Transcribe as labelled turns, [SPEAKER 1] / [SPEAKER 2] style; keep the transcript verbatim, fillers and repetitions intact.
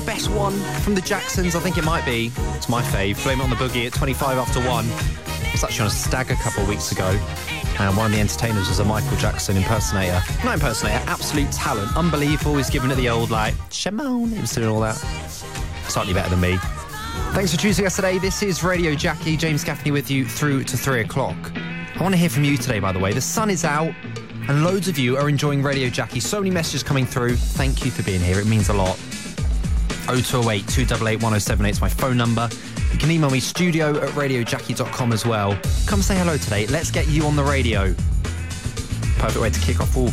[SPEAKER 1] best one from the Jacksons? I think it might be. It's my fave. Blame It on the Boogie at twenty-five after one. I was actually on a stag a couple of weeks ago, and one of the entertainers was a Michael Jackson impersonator. Not impersonator, absolute talent. Unbelievable. He's giving it the old, like, Shimon. He was doing all that. Slightly better than me. Thanks for choosing us today. This is Radio Jackie. James Gaffney with you through to three o'clock. I want to hear from you today, by the way. The sun is out, and loads of you are enjoying Radio Jackie. So many messages coming through. Thank you for being here. It means a lot. oh two oh eight, two eight eight, one oh seven eight is my phone number. You can email me, studio at radio jackie dot com as well. Come say hello today. Let's get you on the radio. Perfect way to kick off all